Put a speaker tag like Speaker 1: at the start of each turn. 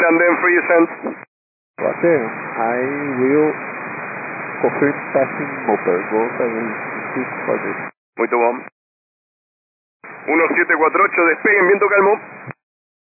Speaker 1: tandem free descent.
Speaker 2: Roger, I will confirm passing Moper. Go 76 for this.
Speaker 1: Muito bom. 1748, despeguen, viento calmo.